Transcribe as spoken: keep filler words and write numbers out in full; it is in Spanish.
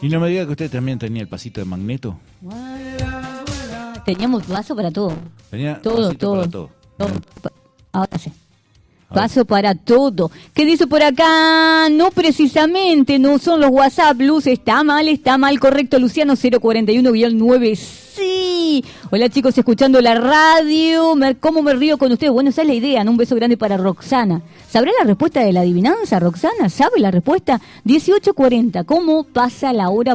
Y no me diga que usted también tenía el pasito de Magneto. Teníamos paso para todo. Tenía todo, pasito todo, para todo. todo. Ahora sí. Paso para todo. ¿Qué dice por acá? No precisamente, no son los WhatsApp, Luz. Está mal, está mal, correcto, Luciano cero cuarenta y uno guión nueve. Sí. Hola chicos, escuchando la radio. Me, ¿Cómo me río con ustedes? Bueno, esa es la idea, ¿no? Un beso grande para Roxana. ¿Sabrá la respuesta de la adivinanza, Roxana? ¿Sabe la respuesta? dieciocho cuarenta. ¿Cómo pasa la hora